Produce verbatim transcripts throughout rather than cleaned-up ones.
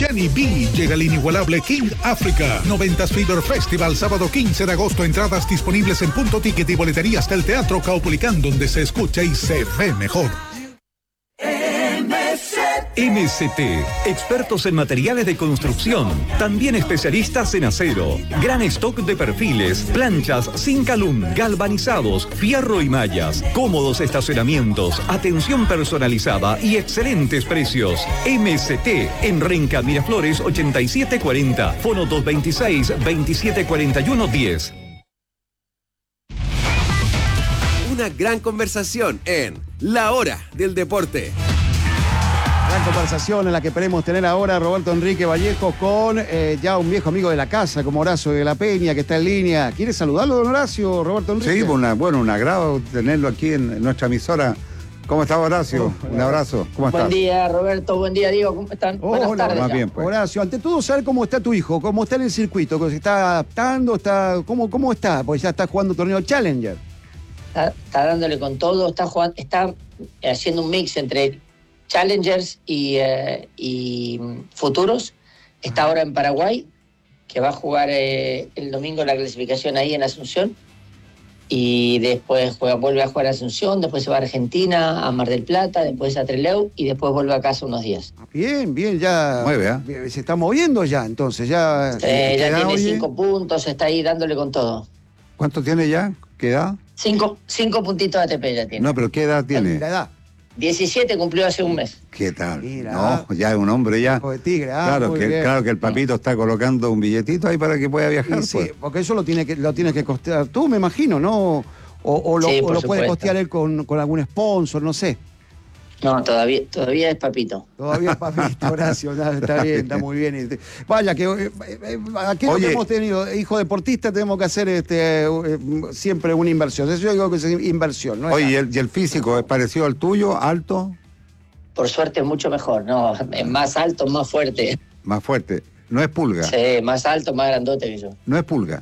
Jenny B llega al inigualable King Africa. noventas Fever Festival, sábado quince de agosto. Entradas disponibles en Punto Ticket y boleterías del Teatro Caupolicán, donde se escucha y se ve mejor. M S T, expertos en materiales de construcción, también especialistas en acero. Gran stock de perfiles, planchas, Zincalum, galvanizados, fierro y mallas, cómodos estacionamientos, atención personalizada y excelentes precios. M S T, en Renca Miraflores ochenta y siete cuarenta, fono dos veintiséis, veintisiete cuarenta y uno diez. Una gran conversación en La Hora del Deporte. Gran conversación en la que esperemos tener ahora a Roberto Enrique Vallejo con eh, ya un viejo amigo de la casa como Horacio de la Peña, que está en línea. ¿Quieres saludarlo, don Horacio, Roberto Enrique? Sí, una, bueno, un agrado tenerlo aquí en, en nuestra emisora. ¿Cómo está, Horacio? Oh, un abrazo. ¿Cómo estás? Buen día, Roberto. Buen día, Diego. ¿Cómo están? Oh, Buenas hola, tardes. más bien, pues. Horacio, ante todo, saber cómo está tu hijo, cómo está en el circuito, que se está adaptando, está, ¿cómo, cómo está? Porque ya está jugando torneo Challenger. Está, está dándole con todo, está jugando, está haciendo un mix entre Challengers y, eh, y futuros. Está ahora en Paraguay, que va a jugar eh, el domingo la clasificación ahí en Asunción. Y después juega, vuelve a jugar a Asunción, después se va a Argentina, a Mar del Plata, después a Trelew y después vuelve a casa unos días. Bien, bien, ya. Mueve, ¿eh? Se está moviendo ya, entonces, ya. Eh, ya tiene oye? cinco puntos, está ahí dándole con todo. ¿Cuánto tiene ya? ¿Qué edad? Cinco, cinco puntitos de A T P ya tiene. No, pero ¿qué edad tiene? La edad. diecisiete cumplió hace un mes. ¿Qué tal? Mira. No, ya es un hombre ya. Hijo de tigre, ah, claro, muy que, bien. claro que el papito está colocando un billetito ahí para que pueda viajar. Y sí, pues. porque eso lo tiene que lo tienes que costear tú, me imagino, ¿no? O, o lo, Sí, o por lo puede supuesto. costear él con, con algún sponsor, no sé. No, todavía, todavía es papito. Todavía papito, Horacio, nada, está bien, está muy bien. Este, Vaya, que eh, eh, aquí lo Oye. que hemos tenido, hijo deportista, tenemos que hacer este eh, siempre una inversión. Eso yo digo que es inversión, ¿no? Oye, ¿y el, y el físico es parecido al tuyo? ¿Alto? Por suerte es mucho mejor, ¿no? Es más alto, más fuerte. Más fuerte. No es pulga. Sí, más alto, más grandote que yo. No es pulga.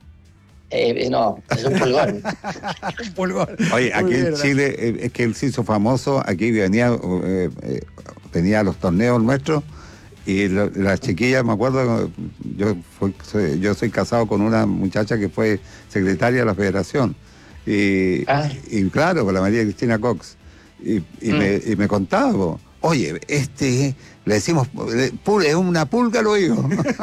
Eh, no, es un pulgón. Un pulgón. Oye, Muy aquí bien, en Chile eh, es que él se hizo famoso, aquí venía, eh, eh, venía a los torneos nuestros y lo, las chiquillas, me acuerdo, yo, fui, soy, yo soy casado con una muchacha que fue secretaria de la federación y, Ah. y claro, con la María Cristina Cox y, y, Mm. me, y me contaba, po, oye, este, le decimos, le- pul- es una pulga, lo digo.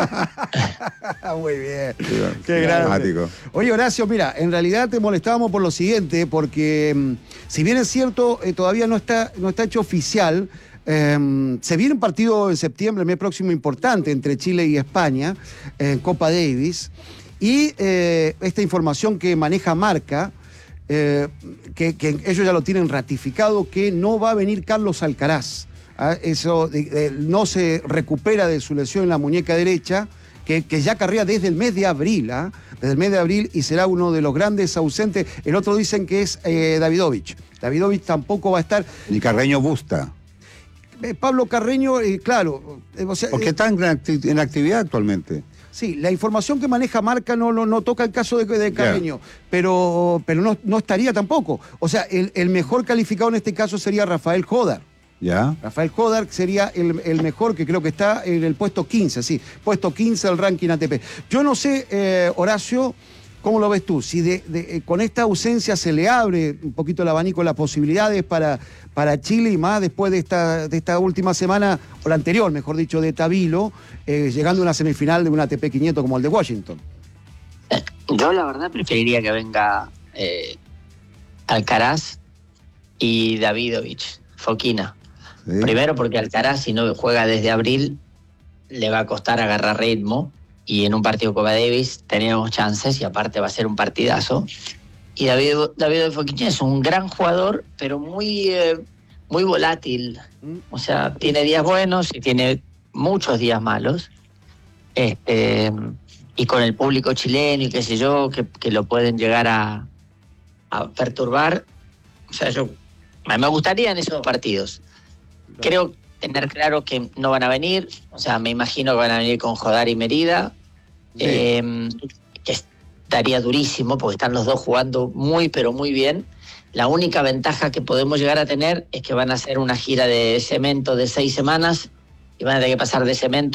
Muy bien. Sí, Qué grande. dramático. Oye, Horacio, mira, en realidad te molestábamos por lo siguiente, porque mm, si bien es cierto, eh, todavía no está, no está hecho oficial, eh, se viene un partido en septiembre, el mes próximo, importante entre Chile y España, eh, en Copa Davis, y eh, esta información que maneja Marca, eh, que, que ellos ya lo tienen ratificado, que no va a venir Carlos Alcaraz. ¿ah? Eso eh, eh, no se recupera de su lesión en la muñeca derecha, que, que ya carrea desde el mes de abril, ¿ah? desde el mes de abril, y será uno de los grandes ausentes. El otro dicen que es eh, Davidovich. Davidovich tampoco va a estar. Ni Carreño Busta. Eh, Pablo Carreño, eh, claro. eh, o sea, Porque eh, está en, acti- en actividad actualmente. Sí, la información que maneja Marca no, no, no toca el caso de, de Carreño, pero, pero no, no estaría tampoco. O sea, el, el mejor calificado en este caso sería Rafael Jodar. ¿Ya? Rafael Jodar sería el, el mejor, que creo que está en el puesto quince, sí, puesto quince del ranking A T P. Yo no sé, eh, Horacio, ¿cómo lo ves tú? Si de, de, eh, con esta ausencia se le abre un poquito el abanico, las posibilidades para, para Chile y más después de esta, de esta última semana, o la anterior, mejor dicho, de Tabilo, eh, llegando a una semifinal de un A T P quinientos como el de Washington. Yo la verdad preferiría que venga eh, Alcaraz y Davidovich, Foquina. Sí. Primero porque Alcaraz, si no juega desde abril, le va a costar agarrar ritmo y en un partido Copa Davis teníamos chances y aparte va a ser un partidazo. Y David, David Foquina es un gran jugador, pero muy, eh, muy volátil. O sea, tiene días buenos y tiene muchos días malos. Este, y con el público chileno y qué sé yo, que, que lo pueden llegar a, a perturbar. O sea, yo me me gustaría en esos partidos. Creo tener claro que no van a venir, o sea, me imagino que van a venir con Jodar y Merida, Sí. eh, que estaría durísimo porque están los dos jugando muy, pero muy bien. La única ventaja que podemos llegar a tener es que van a hacer una gira de cemento de seis semanas y van a tener que pasar de cemento